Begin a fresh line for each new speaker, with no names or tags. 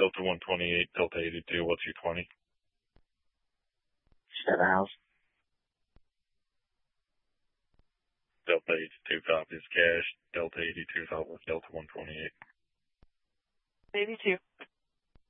Delta 128, Delta 82, what's your 20?
7
Delta 82 copies cash. Delta 82 Delta 128.
82.